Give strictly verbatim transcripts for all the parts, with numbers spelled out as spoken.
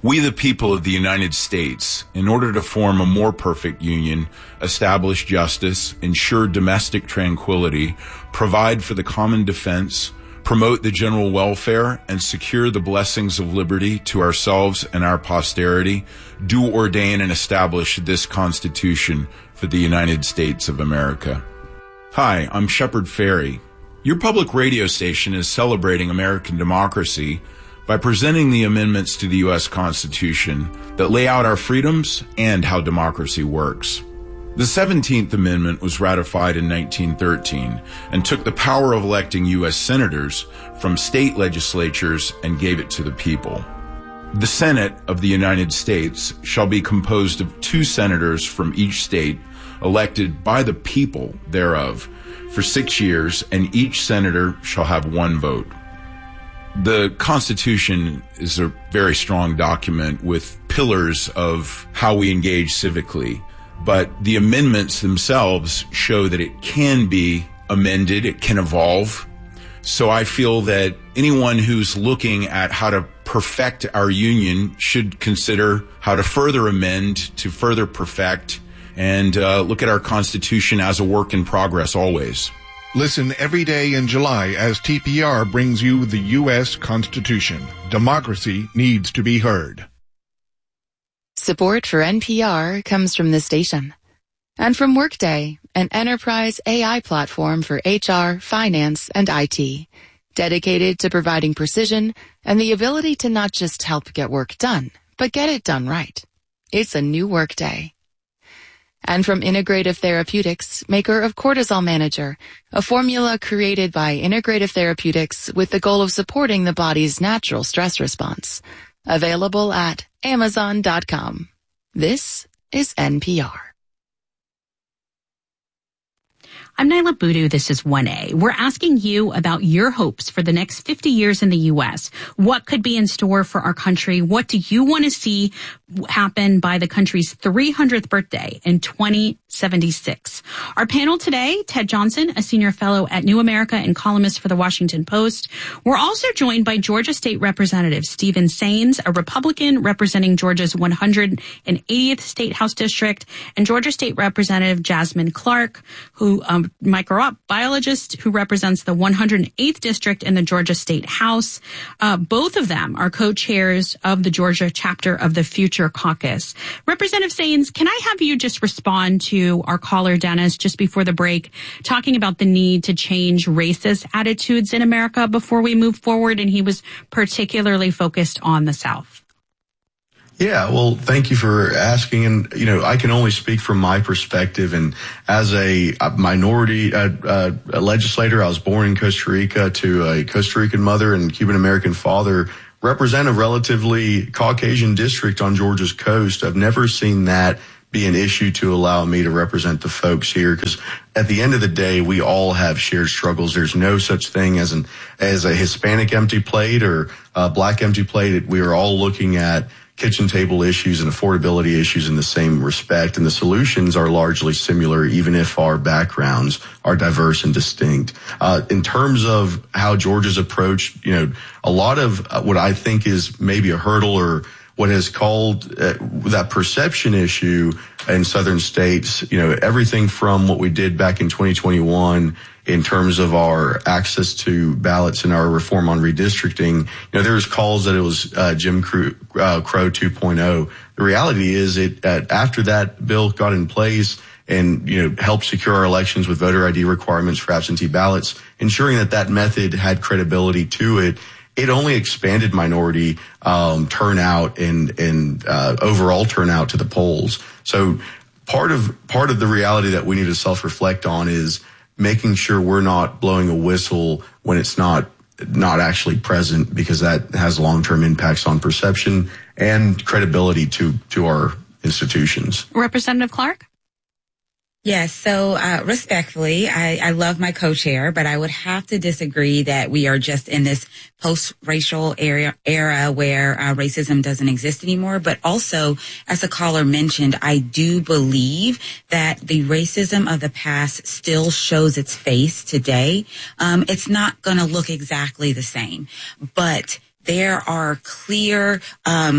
We, the people of the United States, in order to form a more perfect union, establish justice, ensure domestic tranquility, provide for the common defense, promote the general welfare, and secure the blessings of liberty to ourselves and our posterity, do ordain and establish this Constitution for the United States of America. Hi, I'm Shepard Fairey. Your public radio station is celebrating American democracy by presenting the amendments to the U S Constitution that lay out our freedoms and how democracy works. The seventeenth Amendment was ratified in nineteen thirteen and took the power of electing U S senators from state legislatures and gave it to the people. The Senate of the United States shall be composed of two senators from each state elected by the people thereof for six years, and each senator shall have one vote. The Constitution is a very strong document with pillars of how we engage civically, but the amendments themselves show that it can be amended, it can evolve. So I feel that anyone who's looking at how to perfect our union should consider how to further amend, to further perfect, and uh, look at our Constitution as a work in progress always. Listen every day in July as T P R brings you the U S Constitution. Democracy needs to be heard. Support for N P R comes from this station and from Workday, an enterprise A I platform for H R, finance, and I T, dedicated to providing precision and the ability to not just help get work done, but get it done right. It's a new Workday. And from Integrative Therapeutics, maker of Cortisol Manager, a formula created by Integrative Therapeutics with the goal of supporting the body's natural stress response. Available at amazon dot com. This is N P R. I'm Naila Boodoo. This is one A. We're asking you about your hopes for the next fifty years in the U S. What could be in store for our country? What do you want to see happen by the country's three hundredth birthday in twenty seventy-six? Our panel today, Ted Johnson, a senior fellow at New America and columnist for the Washington Post. We're also joined by Georgia State Representative Stephen Saines, a Republican representing Georgia's one hundred eightieth State House District, and Georgia State Representative Jasmine Clark, who um, microbiologist who represents the one hundred eighth District in the Georgia State House. Uh, both of them are co-chairs of the Georgia chapter of the Future Caucus. Representative Saines, can I have you just respond to our caller, Dennis, just before the break, talking about the need to change racist attitudes in America before we move forward? And he was particularly focused on the South. Yeah, well, thank you for asking. And, you know, I can only speak from my perspective. And as a minority uh, uh, legislator, I was born in Costa Rica to a Costa Rican mother and Cuban-American father, represent a relatively Caucasian district on Georgia's coast. I've never seen that be an issue to allow me to represent the folks here, because at the end of the day, we all have shared struggles. There's no such thing as an as a Hispanic empty plate or a Black empty plate. We are all looking at kitchen table issues and affordability issues in the same respect, and the solutions are largely similar, even if our backgrounds are diverse and distinct. Uh, in terms of how Georgia's approached, you know, a lot of what I think is maybe a hurdle or what has called uh, that perception issue in southern states, you know, everything from what we did back in twenty twenty-one in terms of our access to ballots and our reform on redistricting. You know, there was calls that it was uh, Jim Crow, uh, Crow two point oh. The reality is it uh, after that bill got in place and, you know, helped secure our elections with voter I D requirements for absentee ballots, ensuring that that method had credibility to it, it only expanded minority um, turnout and, and uh, overall turnout to the polls. So part of part of the reality that we need to self-reflect on is making sure we're not blowing a whistle when it's not not actually present, because that has long-term impacts on perception and credibility to to our institutions. Representative Clark? Yes. So, uh, respectfully, I, I love my co-chair, but I would have to disagree that we are just in this post-racial era, era where uh, racism doesn't exist anymore. But also, as the caller mentioned, I do believe that the racism of the past still shows its face today. Um, it's not going to look exactly the same, but there are clear, um,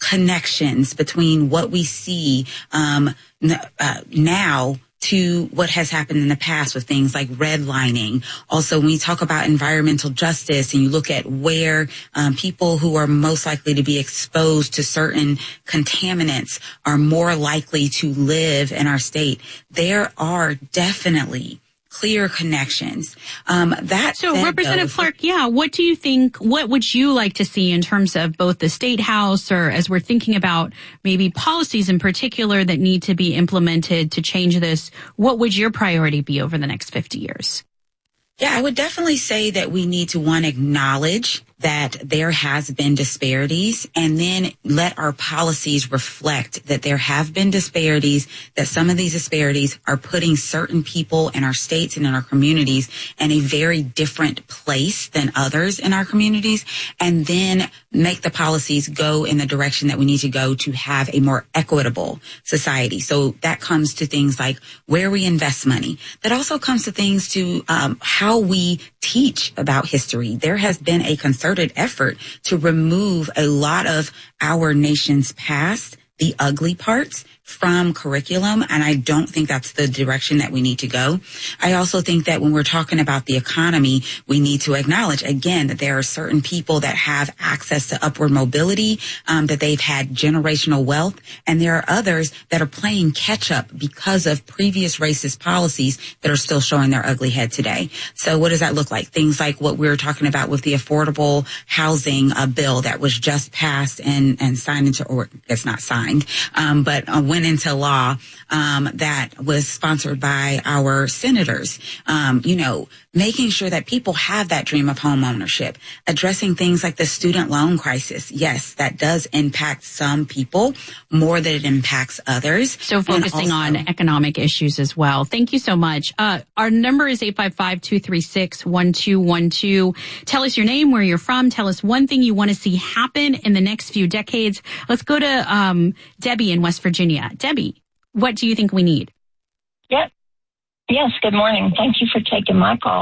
connections between what we see um, n- uh, now to what has happened in the past with things like redlining. Also, when you talk about environmental justice and you look at where um, people who are most likely to be exposed to certain contaminants are more likely to live in our state, there are definitely clear connections. Um, that so, said, Representative though, Clark, yeah, what do you think? What would you like to see in terms of both the State House, or as we're thinking about maybe policies in particular that need to be implemented to change this? What would your priority be over the next fifty years? Yeah, I would definitely say that we need to, one, acknowledge that there has been disparities, and then let our policies reflect that there have been disparities, that some of these disparities are putting certain people in our states and in our communities in a very different place than others in our communities, and then make the policies go in the direction that we need to go to have a more equitable society. So that comes to things like where we invest money. That also comes to things to um, how we teach about history. There has been a concerted effort to remove a lot of our nation's past, the ugly parts, from curriculum, and I don't think that's the direction that we need to go. I also think that when we're talking about the economy, we need to acknowledge, again, that there are certain people that have access to upward mobility, um, that they've had generational wealth, and there are others that are playing catch up because of previous racist policies that are still showing their ugly head today. So what does that look like? Things like what we were talking about with the affordable housing uh, bill that was just passed and, and signed into, or it's not signed, um, but uh, went into law, um, that was sponsored by our senators. Um, you know, making sure that people have that dream of home ownership, addressing things like the student loan crisis. Yes, that does impact some people more than it impacts others. So focusing also on economic issues as well. Thank you so much. Uh, our number is eight five five, two three six, one two one two. Tell us your name, where you're from. Tell us one thing you want to see happen in the next few decades. Let's go to um, Debbie in West Virginia. Debbie, what do you think we need? Yep. Yes, good morning. Thank you for taking my call.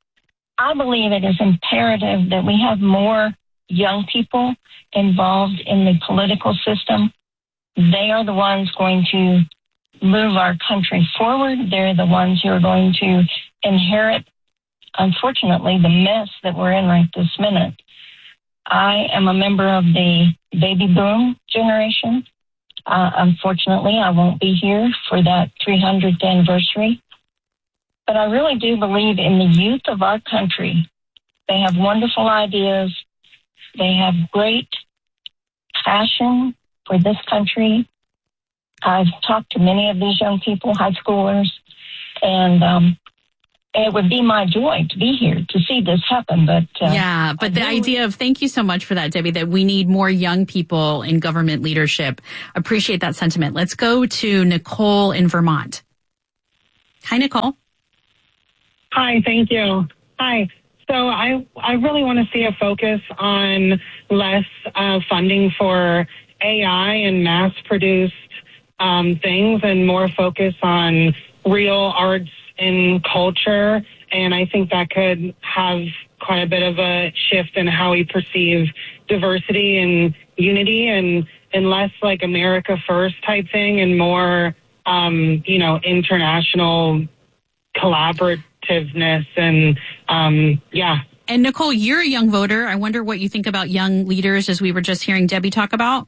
I believe it is imperative that we have more young people involved in the political system. They are the ones going to move our country forward. They're the ones who are going to inherit, unfortunately, the mess that we're in right this minute. I am a member of the baby boom generation. Uh, unfortunately, I won't be here for that three hundredth anniversary. But I really do believe in the youth of our country. They have wonderful ideas. They have great passion for this country. I've talked to many of these young people, high schoolers, and um, it would be my joy to be here to see this happen. But uh, yeah, but the idea of, thank you so much for that, Debbie, that we need more young people in government leadership. Appreciate that sentiment. Let's go to Nicole in Vermont. Hi, Nicole. Hi, thank you. Hi. So I I really want to see a focus on less uh, funding for A I and mass-produced um, things, and more focus on real arts and culture. And I think that could have quite a bit of a shift in how we perceive diversity and unity, and, and less like America First type thing, and more, um, you know, international collaborativeness. And um, yeah. And Nicole, you're a young voter. I wonder what you think about young leaders, as we were just hearing Debbie talk about.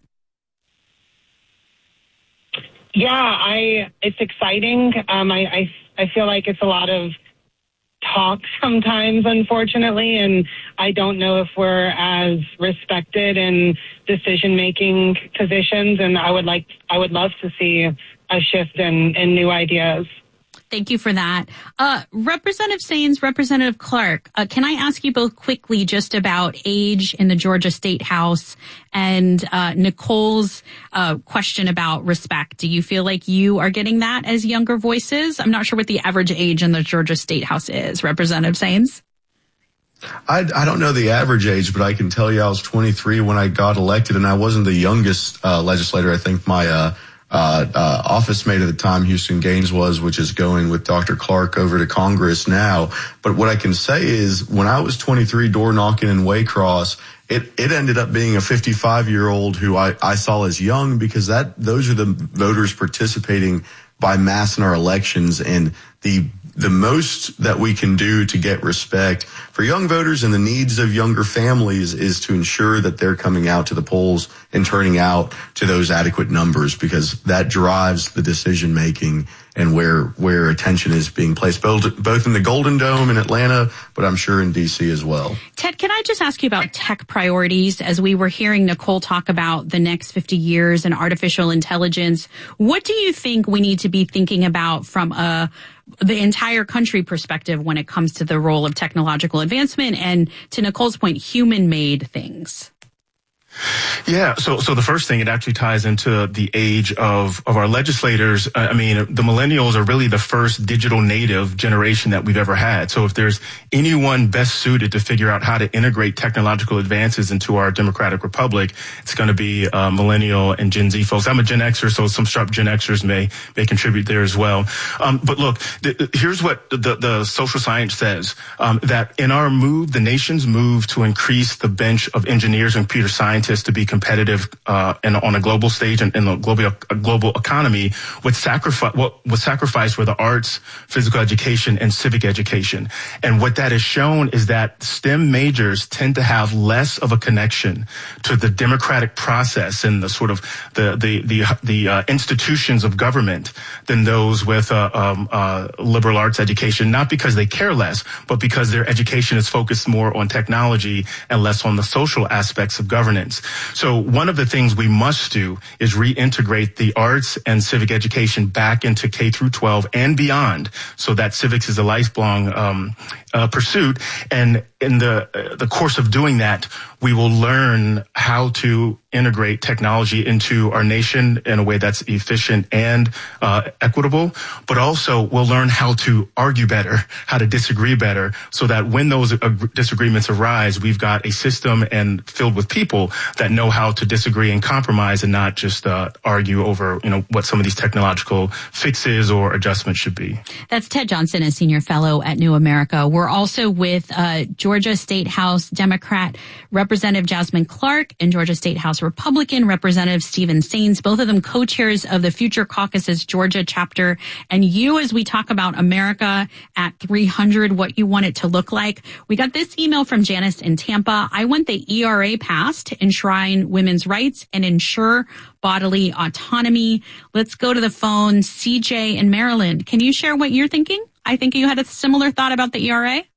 Yeah, I it's exciting. Um, I, I I feel like it's a lot of talk sometimes, unfortunately, and I don't know if we're as respected in decision-making positions. And I would like, I would love to see a shift in, in new ideas. Thank you for that. Uh, Representative Saenz, Representative Clark, uh, can I ask you both quickly just about age in the Georgia State House, and uh, Nicole's uh, question about respect? Do you feel like you are getting that as younger voices? I'm not sure what the average age in the Georgia State House is. Representative Saenz? I, I don't know the average age, but I can tell you I was twenty-three when I got elected, and I wasn't the youngest uh, legislator. I think my uh, uh, uh, office mate at the time, Houston Gaines was, which is going with Doctor Clark over to Congress now. But what I can say is when I was twenty-three door knocking in Waycross, it, it ended up being a fifty-five year old who I, I saw as young, because that, those are the voters participating by mass in our elections. And the, the most that we can do to get respect for young voters and the needs of younger families is to ensure that they're coming out to the polls and turning out to those adequate numbers, because that drives the decision making and where where attention is being placed, both, both in the Golden Dome in Atlanta, but I'm sure in D C as well. Ted, can I just ask you about tech priorities? As we were hearing Nicole talk about the next fifty years and artificial intelligence, what do you think we need to be thinking about from a the entire country perspective when it comes to the role of technological advancement and, to Nicole's point, human-made things? Yeah, so so the first thing, it actually ties into the age of of our legislators. I mean, the millennials are really the first digital native generation that we've ever had. So if there's anyone best suited to figure out how to integrate technological advances into our democratic republic, it's going to be uh, millennial and Gen Z folks. I'm a Gen Xer, so some sharp Gen Xers may may contribute there as well. Um, but look, th- here's what the, the social science says, um, that in our move, the nation's move to increase the bench of engineers and computer scientists to be competitive uh, and on a global stage and in the global a global economy, would sacrifice what was sacrificed were the arts, physical education, and civic education. And what that has shown is that STEM majors tend to have less of a connection to the democratic process and the sort of the the the, the uh, institutions of government than those with uh, um, uh, liberal arts education. Not because they care less, but because their education is focused more on technology and less on the social aspects of governance. So one of the things we must do is reintegrate the arts and civic education back into K through twelve and beyond, so that civics is a lifelong um, uh, pursuit. And in the uh, the course of doing that, we will learn how to integrate technology into our nation in a way that's efficient and uh, equitable, but also we'll learn how to argue better, how to disagree better, so that when those uh, disagreements arise, we've got a system and filled with people that know how to disagree and compromise and not just uh, argue over, you know, what some of these technological fixes or adjustments should be. That's Ted Johnson, a senior fellow at New America. We're also with uh, Georgia State House Democrat Representative Jasmine Clark and Georgia State House Republican Representative Stephen Sains, both of them co-chairs of the Future Caucus's Georgia chapter. And you, as we talk about America at three hundred, what you want it to look like. We got this email from Janice in Tampa. I want the E R A passed to enshrine women's rights and ensure bodily autonomy. Let's go to the phone. C J in Maryland. Can you share what you're thinking? I think you had a similar thought about the E R A.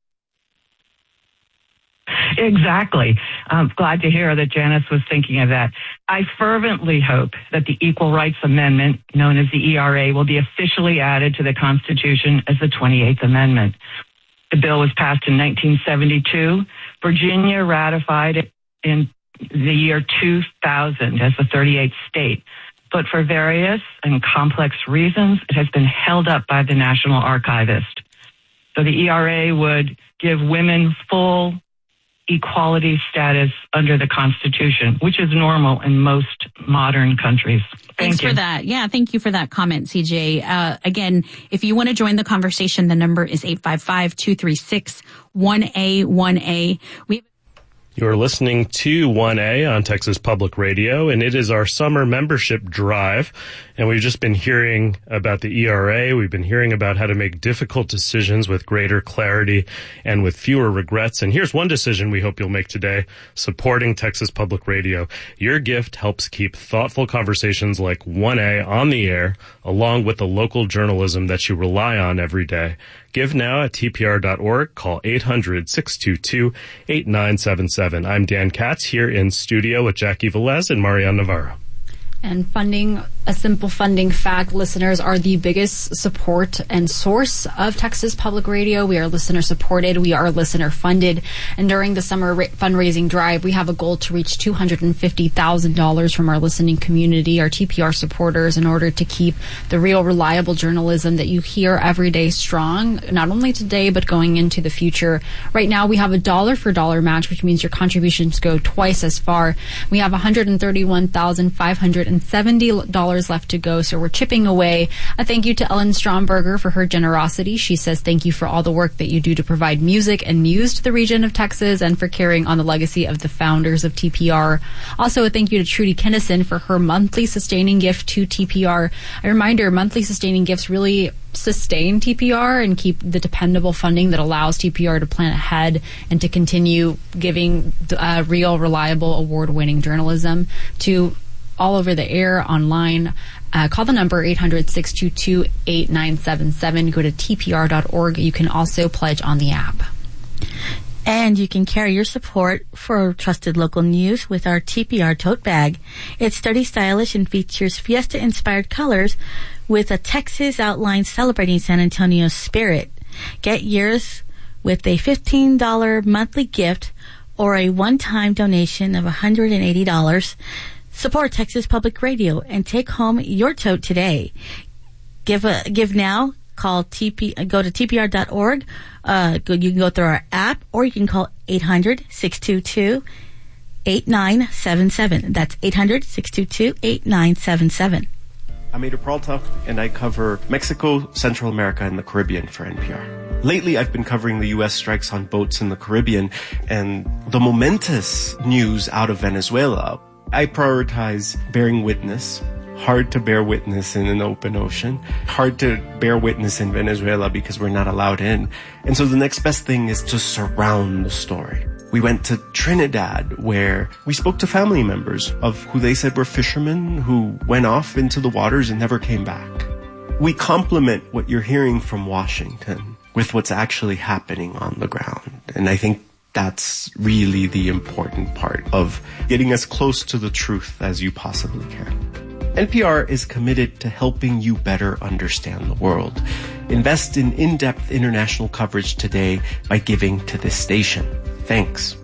Exactly. I'm glad to hear that Janice was thinking of that. I fervently hope that the Equal Rights Amendment, known as the E R A, will be officially added to the Constitution as the twenty-eighth Amendment. The bill was passed in nineteen seventy-two. Virginia ratified it in the year two thousand as the thirty-eighth state. But for various and complex reasons, it has been held up by the National Archivist. So the E R A would give women full equality status under the Constitution, which is normal in most modern countries. Thank Thanks you. for that. Yeah, thank you for that comment, C J. Uh, again, if you want to join the conversation, the number is eight five five, two three six, one A one A. We You're listening to one A on Texas Public Radio, and it is our summer membership drive. And we've just been hearing about the E R A. We've been hearing about how to make difficult decisions with greater clarity and with fewer regrets. And here's one decision we hope you'll make today: supporting Texas Public Radio. Your gift helps keep thoughtful conversations like one A on the air, along with the local journalism that you rely on every day. Give now at T P R dot org. Call eight hundred, six two two, eight nine seven seven. I'm Dan Katz here in studio with Jackie Velez and Marianne Navarro. And funding, a simple funding fact, listeners are the biggest support and source of Texas Public Radio. We are listener supported. We are listener funded. And during the summer ra- fundraising drive, we have a goal to reach two hundred fifty thousand dollars from our listening community, our T P R supporters, in order to keep the real, reliable journalism that you hear every day strong, not only today, but going into the future. Right now, we have a dollar for dollar match, which means your contributions go twice as far. We have one hundred thirty-one thousand five hundred seventy dollars dollars left to go, so we're chipping away. A thank you to Ellen Stromberger for her generosity. She says thank you for all the work that you do to provide music and news to the region of Texas and for carrying on the legacy of the founders of T P R. Also, a thank you to Trudy Kennison for her monthly sustaining gift to T P R. A reminder, monthly sustaining gifts really sustain T P R and keep the dependable funding that allows T P R to plan ahead and to continue giving uh, real, reliable, award-winning journalism to all over the air, online. Uh, call the number eight hundred, six two two, eight nine seven seven. Go to T P R dot org. You can also pledge on the app. And you can carry your support for trusted local news with our T P R tote bag. It's sturdy, stylish, and features Fiesta-inspired colors with a Texas outline celebrating San Antonio's spirit. Get yours with a fifteen dollars monthly gift or a one-time donation of one hundred eighty dollars. Support Texas Public Radio and take home your tote today. Give a, give now. Call T P, go to T P R dot org. Uh, go, you can go through our app, or you can call eight hundred, six two two, eight nine seven seven. That's eight hundred, six two two, eight nine seven seven. I'm Ada Peralta, and I cover Mexico, Central America, and the Caribbean for N P R. Lately, I've been covering the U S strikes on boats in the Caribbean and the momentous news out of Venezuela. I prioritize bearing witness. Hard to bear witness in an open ocean. Hard to bear witness in Venezuela because we're not allowed in. And so the next best thing is to surround the story. We went to Trinidad, where we spoke to family members of who they said were fishermen who went off into the waters and never came back. We complement what you're hearing from Washington with what's actually happening on the ground. And I think that's really the important part of getting as close to the truth as you possibly can. N P R is committed to helping you better understand the world. Invest in in-depth international coverage today by giving to this station. Thanks.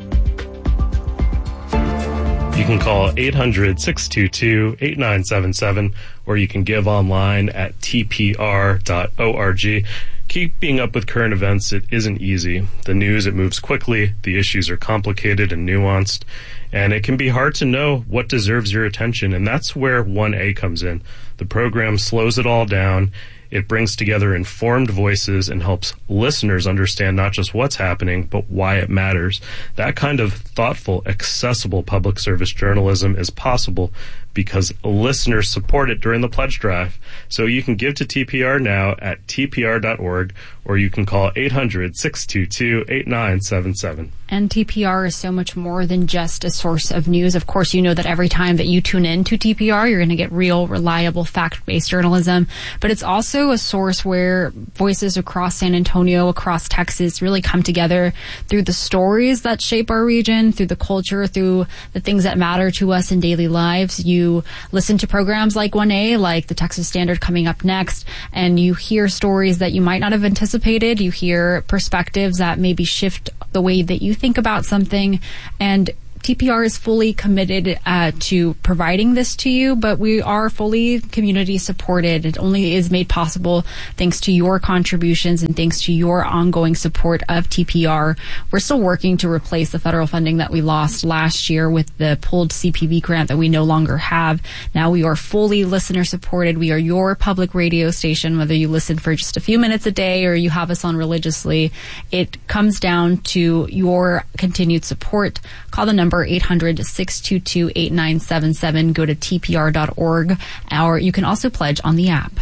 You can call eight hundred, six two two, eight nine seven seven, or you can give online at T P R dot org. Keeping up with current events, it isn't easy. The news, it moves quickly. The issues are complicated and nuanced. And it can be hard to know what deserves your attention. And that's where one A comes in. The program slows it all down. It brings together informed voices and helps listeners understand not just what's happening, but why it matters. That kind of thoughtful, accessible public service journalism is possible because listeners support it during the pledge drive. So you can give to T P R now at T P R dot org, or you can call eight hundred, six two two, eight nine seven seven. And T P R is so much more than just a source of news. Of course, you know that every time that you tune in to T P R, you're going to get real, reliable, fact-based journalism. But it's also a source where voices across San Antonio, across Texas, really come together through the stories that shape our region, through the culture, through the things that matter to us in daily lives. You listen to programs like one A, like the Texas Standard coming up next, and you hear stories that you might not have anticipated. You hear perspectives that maybe shift the way that you think about something, and T P R is fully committed uh, to providing this to you, but we are fully community supported. It only is made possible thanks to your contributions and thanks to your ongoing support of T P R. We're still working to replace the federal funding that we lost last year with the pulled C P B grant that we no longer have. Now we are fully listener supported. We are your public radio station, whether you listen for just a few minutes a day or you have us on religiously. It comes down to your continued support. Call the number eight hundred, six two two, eight nine seven seven. Go to T P R dot org, or you can also pledge on the app.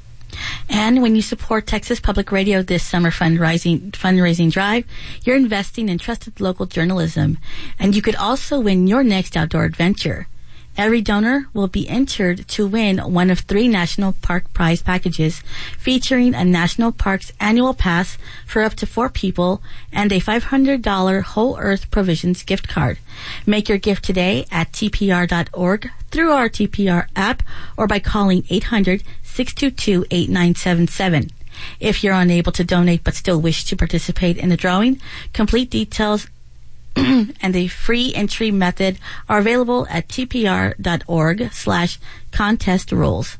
And when you support Texas Public Radio this summer fundraising fundraising drive, you're investing in trusted local journalism. And you could also win your next outdoor adventure. Every donor will be entered to win one of three National Park prize packages featuring a National Parks annual pass for up to four people and a five hundred dollars Whole Earth Provisions gift card. Make your gift today at T P R dot org through our T P R app or by calling eight hundred, six two two, eight nine seven seven. If you're unable to donate but still wish to participate in the drawing, complete details and the free entry method are available at T P R dot org slash contest rules.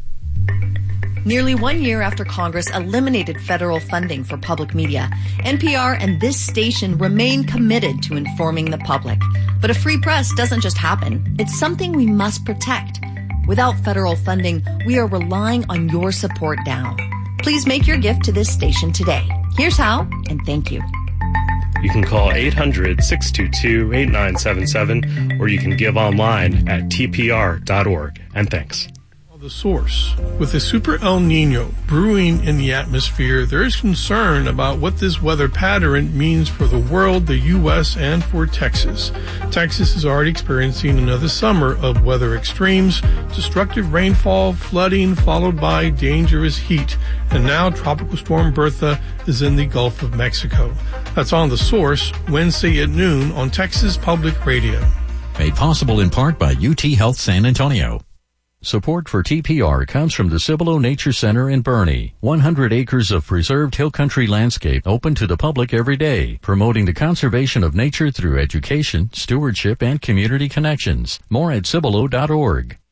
Nearly one year after Congress eliminated federal funding for public media, N P R and this station remain committed to informing the public. But a free press doesn't just happen. It's something we must protect. Without federal funding, we are relying on your support now. Please make your gift to this station today. Here's how, and thank you. You can call eight hundred, six two two, eight nine seven seven, or you can give online at T P R dot org. And thanks. The source. With a super El Nino brewing in the atmosphere, there is concern about what this weather pattern means for the world, the U S, and for Texas. Texas is already experiencing another summer of weather extremes, destructive rainfall, flooding, followed by dangerous heat. And now Tropical Storm Bertha is in the Gulf of Mexico. That's on The Source, Wednesday at noon on Texas Public Radio. Made possible in part by U T Health San Antonio. Support for T P R comes from the Cibolo Nature Center in Boerne. one hundred acres of preserved hill country landscape open to the public every day, promoting the conservation of nature through education, stewardship, and community connections. More at cibolo dot org.